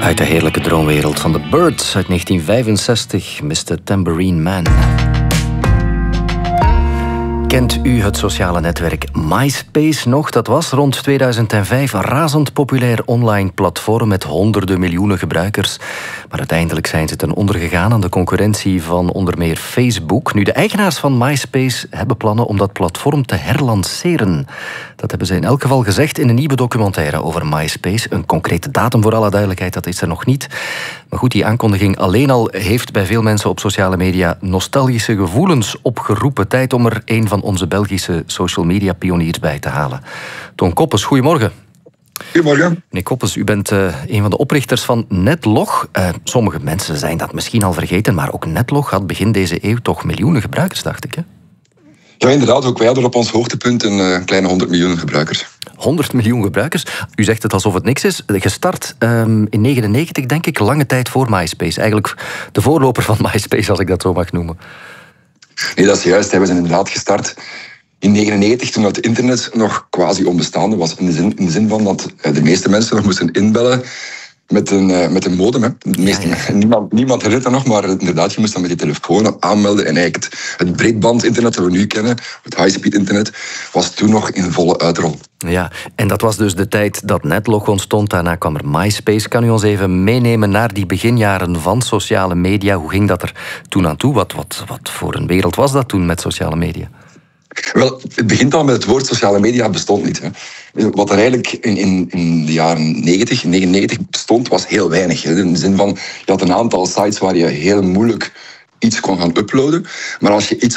Uit de heerlijke droomwereld van The Byrds uit 1965, Mr. Tambourine Man. Kent u het sociale netwerk MySpace nog? Dat was rond 2005 een razend populair online platform met honderden miljoenen gebruikers. Maar uiteindelijk zijn ze ten onder gegaan aan de concurrentie van onder meer Facebook. Nu, de eigenaars van MySpace hebben plannen om dat platform te herlanceren. Dat hebben ze in elk geval gezegd in een nieuwe documentaire over MySpace. Een concrete datum voor alle duidelijkheid, dat is er nog niet. Maar goed, die aankondiging alleen al heeft bij veel mensen op sociale media nostalgische gevoelens opgeroepen. Tijd om er een van onze Belgische social media pioniers bij te halen. Toon Koppes, goedemorgen. Goedemorgen. Meneer Koppes, u bent een van de oprichters van Netlog. Sommige mensen zijn dat misschien al vergeten, maar ook Netlog had begin deze eeuw toch miljoenen gebruikers, dacht ik, hè? Ja, inderdaad. Ook wij hadden op ons hoogtepunt een kleine 100 miljoen gebruikers. 100 miljoen gebruikers. U zegt het alsof het niks is. Gestart in 1999, denk ik, lange tijd voor MySpace. Eigenlijk de voorloper van MySpace, als ik dat zo mag noemen. Nee, dat is juist. We zijn inderdaad gestart in 1999, toen het internet nog quasi onbestaande was. In de zin van dat de meeste mensen nog moesten inbellen met een modem. Hè. Niemand herinnert dat nog, maar inderdaad, je moest dan met je telefoon aanmelden. En eigenlijk het breedband-internet dat we nu kennen, het high-speed-internet, was toen nog in volle uitrol. Ja, en dat was dus de tijd dat Netlog ontstond. Daarna kwam er MySpace. Kan u ons even meenemen naar die beginjaren van sociale media? Hoe ging dat er toen aan toe? Wat voor een wereld was dat toen met sociale media? Wel, het begint al met het woord sociale media bestond niet. Hè. Wat er eigenlijk in de jaren 99 bestond, was heel weinig. Hè. In de zin van, je had een aantal sites waar je heel moeilijk iets kon gaan uploaden. Maar als je iets